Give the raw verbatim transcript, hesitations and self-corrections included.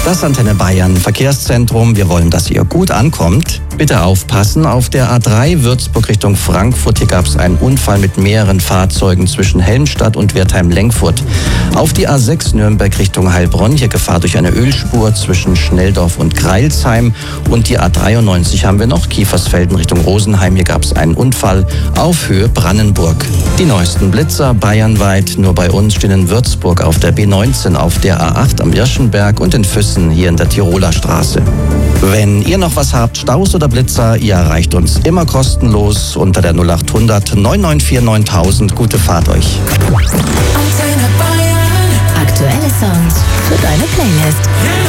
Das Antenne Bayern Verkehrszentrum. Wir wollen, dass ihr gut ankommt. Bitte aufpassen, auf der A drei Würzburg Richtung Frankfurt. Hier gab es einen Unfall mit mehreren Fahrzeugen zwischen Helmstadt und Wertheim-Lenkfurt. Auf die A sechs Nürnberg Richtung Heilbronn. Hier Gefahr durch eine Ölspur zwischen Schnelldorf und Greilsheim. Und die A dreiundneunzig haben wir noch, Kiefersfelden Richtung Rosenheim. Hier gab es einen Unfall auf Höhe Brandenburg. Die neuesten Blitzer bayernweit. Nur bei uns stehen in Würzburg auf der B neunzehn, auf der A acht am Irschenberg und in Füssen hier in der Tiroler Straße. Wenn ihr noch was habt, Staus oder Blitzer, ihr erreicht uns immer kostenlos unter der null acht hundert neun neun vier neuntausend. Gute Fahrt euch. Aktuelle Songs für deine Playlist.